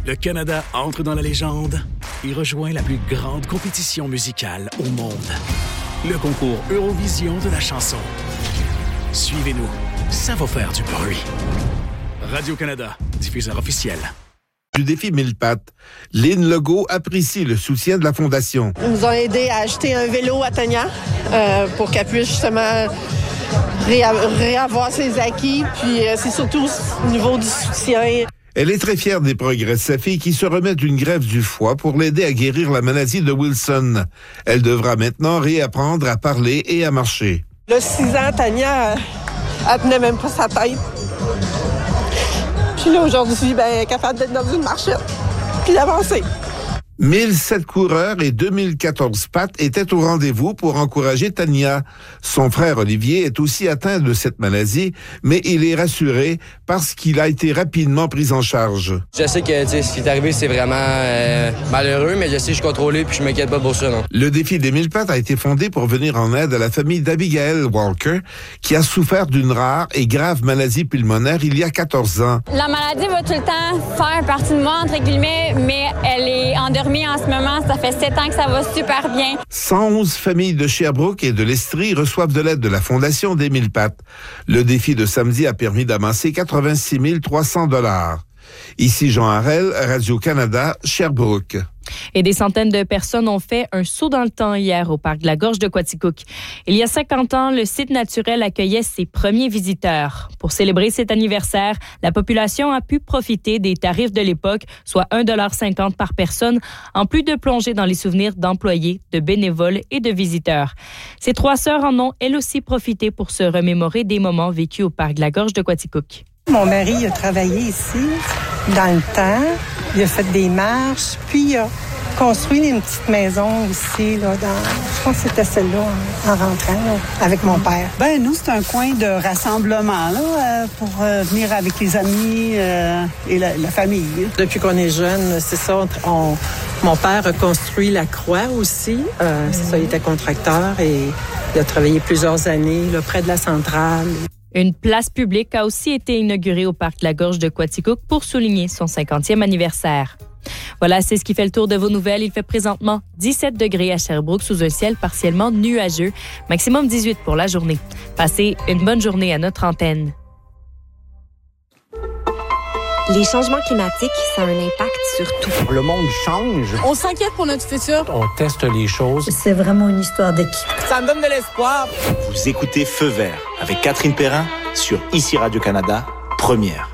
Le Canada entre dans la légende et rejoint la plus grande compétition musicale au monde. Le concours Eurovision de la chanson. Suivez-nous, ça va faire du bruit. Radio-Canada, diffuseur officiel. Du défi 1000 pattes, Lynn Legault apprécie le soutien de la Fondation. Ils nous ont aidé à acheter un vélo à Tania pour qu'elle puisse justement réavoir ses acquis. Puis c'est surtout au niveau du soutien. Elle est très fière des progrès de sa fille qui se remet d'une greffe du foie pour l'aider à guérir la maladie de Wilson. Elle devra maintenant réapprendre à parler et à marcher. Là, 6 ans, Tania, elle tenait même pas sa tête. Puis là, aujourd'hui, elle est capable d'être dans une marchette puis d'avancer. 1007 coureurs et 2014 pattes étaient au rendez-vous pour encourager Tania. Son frère Olivier est aussi atteint de cette maladie, mais il est rassuré parce qu'il a été rapidement pris en charge. Je sais que ce qui est arrivé, c'est vraiment malheureux, mais je sais que je suis contrôlé puis je m'inquiète pas pour ça, non. Le défi des 1000 pattes a été fondé pour venir en aide à la famille d'Abigail Walker, qui a souffert d'une rare et grave maladie pulmonaire il y a 14 ans. La maladie va tout le temps faire partie de moi, entre guillemets, mais elle est endormie en ce moment. Ça fait 7 ans que ça va super bien. 111 familles de Sherbrooke et de l'Estrie reçoivent de l'aide de la Fondation des 1000 pattes. Le défi de samedi a permis d'amasser 86 300 $. Ici Jean Harel, Radio-Canada, Sherbrooke. Et des centaines de personnes ont fait un saut dans le temps hier au parc de la Gorge de Quaticook. Il y a 50 ans, le site naturel accueillait ses premiers visiteurs. Pour célébrer cet anniversaire, la population a pu profiter des tarifs de l'époque, soit 1,50 $ par personne, en plus de plonger dans les souvenirs d'employés, de bénévoles et de visiteurs. Ces 3 sœurs en ont elles aussi profité pour se remémorer des moments vécus au parc de la Gorge de Quaticook. Mon mari a travaillé ici dans le temps. Il a fait des marches, puis il a construit une petite maison ici, là, je pense que c'était celle-là en rentrant, là, avec mon père. Nous, c'est un coin de rassemblement là, pour venir avec les amis et la famille. Depuis qu'on est jeune, c'est ça, mon père a construit la croix aussi. C'est ça, il était contracteur et il a travaillé plusieurs années là, près de la centrale. Une place publique a aussi été inaugurée au parc de la Gorge de Quaticook pour souligner son 50e anniversaire. Voilà, c'est ce qui fait le tour de vos nouvelles. Il fait présentement 17 degrés à Sherbrooke sous un ciel partiellement nuageux. Maximum 18 pour la journée. Passez une bonne journée à notre antenne. Les changements climatiques, ça a un impact sur tout. Le monde change. On s'inquiète pour notre futur. On teste les choses. C'est vraiment une histoire d'équipe. Ça me donne de l'espoir. Vous écoutez Feu vert avec Catherine Perrin sur ICI Radio-Canada, première.